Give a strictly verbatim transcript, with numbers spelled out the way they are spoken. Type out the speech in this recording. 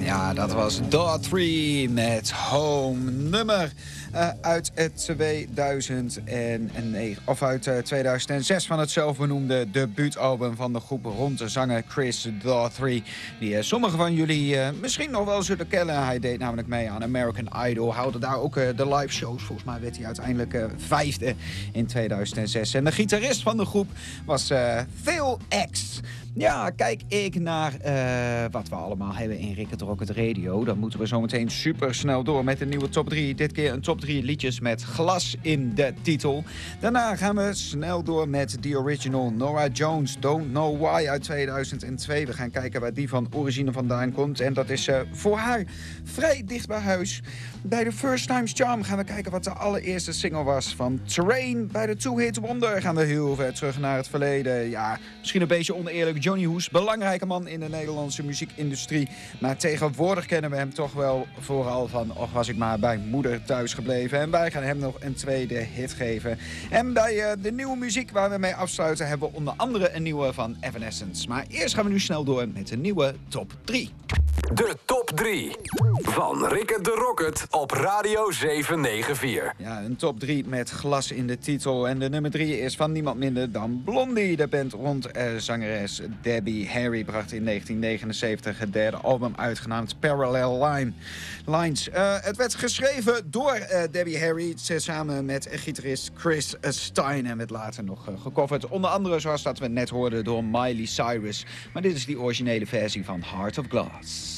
Ja, dat was Daughtry met Home. Nummer uh, uit tweeduizend negen, of uit uh, tweeduizend zes van het zelfbenoemde debuutalbum van de groep rond de zanger Chris Daughtry. Die uh, sommigen van jullie uh, misschien nog wel zullen kennen. Hij deed namelijk mee aan American Idol. Houde daar ook uh, de live shows. Volgens mij werd hij uiteindelijk uh, vijfde in tweeduizend zes. En de gitarist van de groep was uh, Phil X. Ja, kijk ik naar uh, wat we allemaal hebben in Rick het Rocket Radio. Dan moeten we zometeen super snel door met een nieuwe top drie. Dit keer een top drie liedjes met glas in de titel. Daarna gaan we snel door met The Original Norah Jones, Don't Know Why uit tweeduizend twee. We gaan kijken waar die van origine vandaan komt. En dat is uh, voor haar vrij dicht bij huis. Bij de First Time's Charm gaan we kijken wat de allereerste single was van Terrain. Bij de Two Hit Wonder gaan we heel ver terug naar het verleden. Ja, misschien een beetje oneerlijk. Johnny Hoes, belangrijke man in de Nederlandse muziekindustrie. Maar tegenwoordig kennen we hem toch wel vooral van... och, was ik maar bij moeder thuis gebleven. En wij gaan hem nog een tweede hit geven. En bij uh, de nieuwe muziek waar we mee afsluiten... hebben we onder andere een nieuwe van Evanescence. Maar eerst gaan we nu snel door met de nieuwe top drie. De top drie van Rick de Rocket op Radio zevenhonderdvier. Ja, een top drie met glas in de titel. En de nummer drie is van niemand minder dan Blondie. De band rond uh, zangeres Debbie Harry bracht in negentien negenenzeventig het derde album uit, genaamd Parallel Line. Lines. Uh, het werd geschreven door uh, Debbie Harry samen met gitarist Chris Stein. En werd later nog uh, gecoverd. Onder andere, zoals dat we net hoorden, door Miley Cyrus. Maar dit is die originele versie van Heart of Glass.